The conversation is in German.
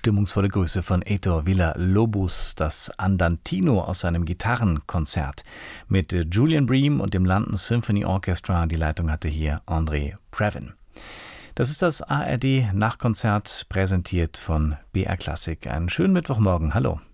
Stimmungsvolle Grüße von Heitor Villa-Lobos, das Andantino aus seinem Gitarrenkonzert mit Julian Bream und dem London Symphony Orchestra. Die Leitung hatte hier André Previn. Das ist das ARD-Nachkonzert, präsentiert von BR Klassik. Einen schönen Mittwochmorgen. Hallo.